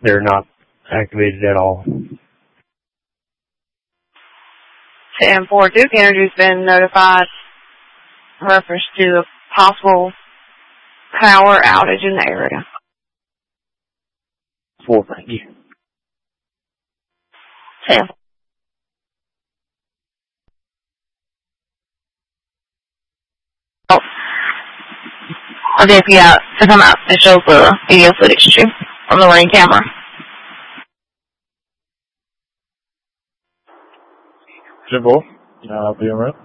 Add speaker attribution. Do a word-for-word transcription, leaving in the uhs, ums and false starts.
Speaker 1: they're not activated at all.
Speaker 2: ten four, Duke Energy's been notified in reference to a possible power outage in the area.
Speaker 1: Four, thank you.
Speaker 2: ten. Oh. I think we got to come out and show the video footage too from the ring camera.
Speaker 3: Jim Wolf, uh, be en route.